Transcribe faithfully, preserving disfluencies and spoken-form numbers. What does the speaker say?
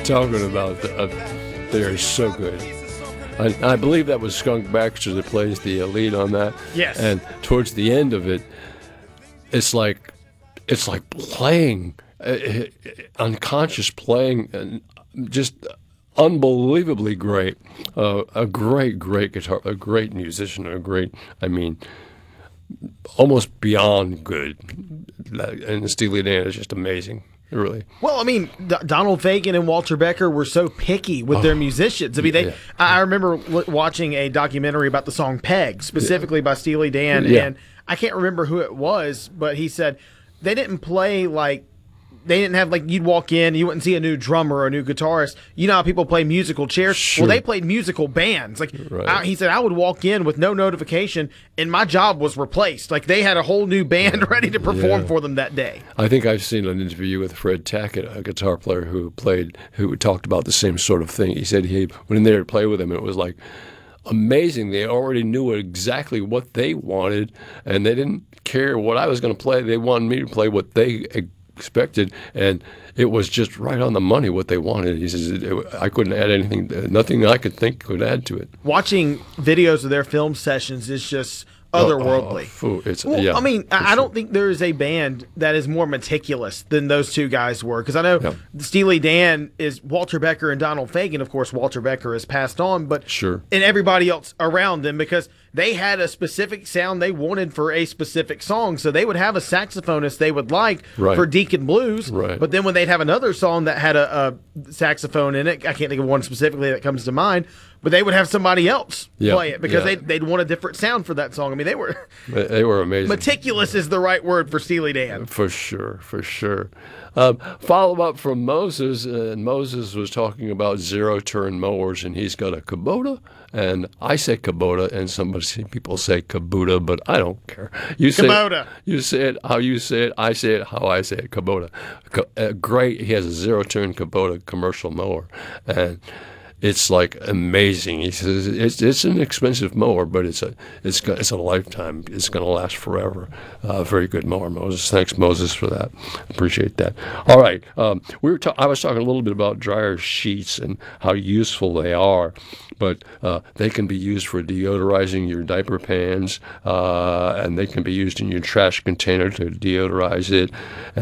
Talking about the, uh, they're so good. I, I believe that was Skunk Baxter that plays the uh, lead on that. Yes. And towards the end of it, it's like it's like playing uh, unconscious playing, and just unbelievably great. Uh, a great, great guitar, a great musician, a great. I mean, almost beyond good. And Steely Dan is just amazing. Really. Well, I mean, D- Donald Fagen and Walter Becker were so picky with oh, their musicians. I mean, they. Yeah. I remember w- watching a documentary about the song "Peg," specifically yeah. by Steely Dan, yeah. and I can't remember who it was, but he said they didn't play like. They didn't have, like, you'd walk in, you wouldn't see a new drummer or a new guitarist. You know how people play musical chairs? Sure. Well, they played musical bands. Like right. I, he said, I would walk in with no notification, and my job was replaced. Like, they had a whole new band ready to perform yeah. for them that day. I think I've seen an interview with Fred Tackett, a guitar player who played, who talked about the same sort of thing. He said he went in there to play with him, and it was like amazing. They already knew exactly what they wanted, and they didn't care what I was going to play. They wanted me to play what they expected, and it was just right on the money what they wanted. He says, I couldn't add anything, nothing I could think could add to it. Watching videos of their film sessions is just otherworldly. Oh, oh, it's, well, yeah, I mean, I sure. don't think there is a band that is more meticulous than those two guys were. Because I know yeah. Steely Dan is Walter Becker and Donald Fagen. Of course, Walter Becker has passed on, but sure. and everybody else around them, because they had a specific sound they wanted for a specific song. So they would have a saxophonist they would like right. for Deacon Blues. Right. But then when they'd have another song that had a, a saxophone in it, I can't think of one specifically that comes to mind, but they would have somebody else yeah. play it because yeah. they'd, they'd want a different sound for that song. I mean, they were they were amazing. Meticulous is the right word for Steely Dan. For sure, for sure. Um, follow up from Moses, and Moses was talking about zero-turn mowers, and he's got a Kubota, and I say Kubota, and somebody people say Kubota, but I don't care. You say Kubota. It, you say it how you say it. I say it how I say it. Kubota. Uh, great. He has a zero-turn Kubota commercial mower, and it's like amazing. He says it's it's an expensive mower, but it's a it's it's a lifetime. It's going to last forever. Uh, very good mower, Moses. Thanks, Moses, for that. Appreciate that. All right, um, we were ta- I was talking a little bit about dryer sheets and how useful they are, but uh, they can be used for deodorizing your diaper pans, uh, and they can be used in your trash container to deodorize it.